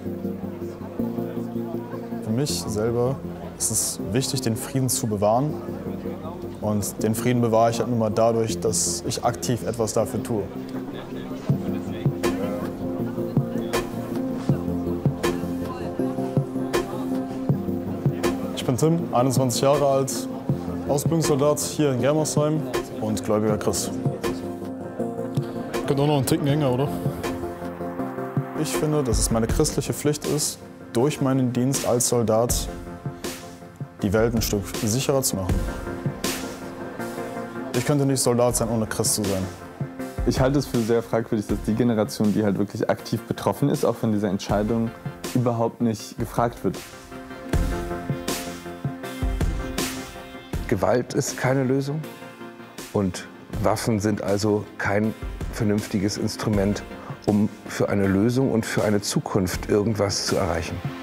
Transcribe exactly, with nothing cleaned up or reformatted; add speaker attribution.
Speaker 1: Für mich selber ist es wichtig, den Frieden zu bewahren. Und den Frieden bewahre ich halt nur mal dadurch, dass ich aktiv etwas dafür tue. Ich bin Tim, einundzwanzig Jahre alt, Ausbildungssoldat hier in Germersheim und gläubiger Christ.
Speaker 2: Könnte auch noch einen Ticken enger, oder?
Speaker 1: Ich finde, dass es meine christliche Pflicht ist, durch meinen Dienst als Soldat die Welt ein Stück sicherer zu machen. Ich könnte nicht Soldat sein, ohne Christ zu sein.
Speaker 3: Ich halte es für sehr fragwürdig, dass die Generation, die halt wirklich aktiv betroffen ist, auch von dieser Entscheidung, überhaupt nicht gefragt wird.
Speaker 4: Gewalt ist keine Lösung und Waffen sind also kein vernünftiges Instrument, um für eine Lösung und für eine Zukunft irgendwas zu erreichen.